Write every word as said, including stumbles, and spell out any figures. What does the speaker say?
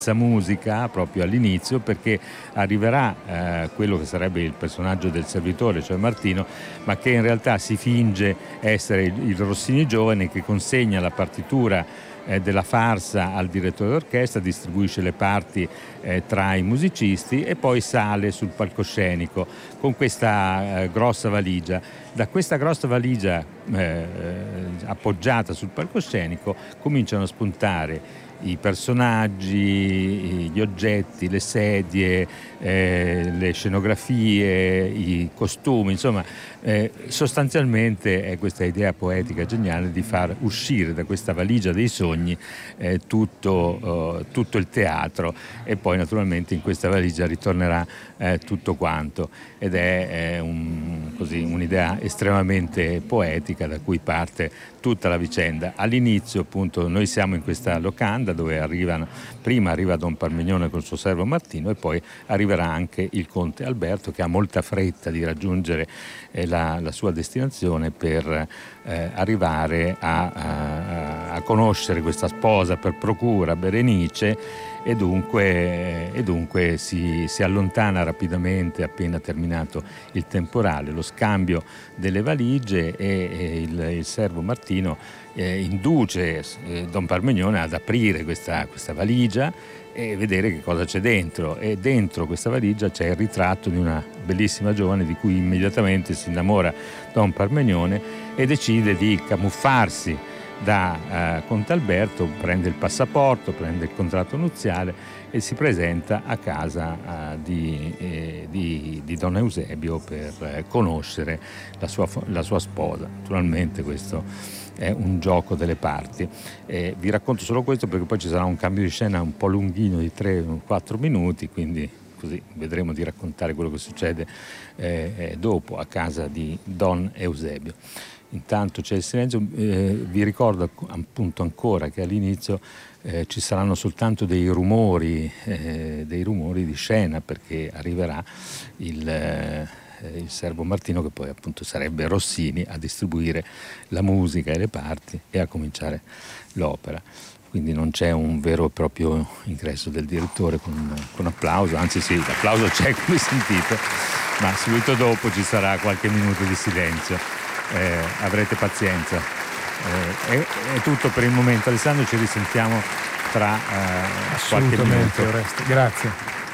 musica proprio all'inizio, perché arriverà eh, quello che sarebbe il personaggio del servitore, cioè Martino, ma che in realtà si finge essere il, il Rossini giovane, che consegna la partitura eh, della farsa al direttore d'orchestra, distribuisce le parti eh, tra i musicisti e poi sale sul palcoscenico con questa eh, grossa valigia. Da questa grossa valigia eh, appoggiata sul palcoscenico cominciano a spuntare i personaggi, gli oggetti, le sedie, eh, le scenografie, i costumi, insomma eh, sostanzialmente è questa idea poetica geniale di far uscire da questa valigia dei sogni eh, tutto, eh, tutto il teatro, e poi naturalmente in questa valigia ritornerà eh, tutto quanto, ed è eh, un, così, un'idea estremamente poetica da cui parte tutta la vicenda. All'inizio appunto noi siamo in questa locanda dove arrivano, prima arriva Don Parmigione col suo servo Martino e poi arriverà anche il conte Alberto, che ha molta fretta di raggiungere eh, la, la sua destinazione per eh, arrivare a, a, a conoscere questa sposa per procura, Berenice, e dunque, e dunque si, si allontana rapidamente appena terminato il temporale, lo scambio delle valigie, e, e il, il servo Martino eh, induce eh, Don Parmigione ad aprire questa, questa valigia e vedere che cosa c'è dentro, e dentro questa valigia c'è il ritratto di una bellissima giovane di cui immediatamente si innamora Don Parmigione e decide di camuffarsi da uh, Conte Alberto, prende il passaporto, prende il contratto nuziale e si presenta a casa uh, di, eh, di, di Don Eusebio per eh, conoscere la sua, la sua sposa. Naturalmente questo è un gioco delle parti. Eh, vi racconto solo questo perché poi ci sarà un cambio di scena un po' lunghino di tre quattro minuti, quindi così vedremo di raccontare quello che succede eh, eh, dopo a casa di Don Eusebio. Intanto c'è il silenzio, eh, vi ricordo appunto ancora che all'inizio eh, ci saranno soltanto dei rumori, eh, dei rumori di scena, perché arriverà il, eh, il servo Martino, che poi appunto sarebbe Rossini, a distribuire la musica e le parti e a cominciare l'opera. Quindi non c'è un vero e proprio ingresso del direttore con, con applauso, anzi sì, l'applauso c'è come sentite, ma subito dopo ci sarà qualche minuto di silenzio. Eh, avrete pazienza. Eh, è, è tutto per il momento. Alessandro, ci risentiamo tra eh, qualche minuto. Oreste, grazie.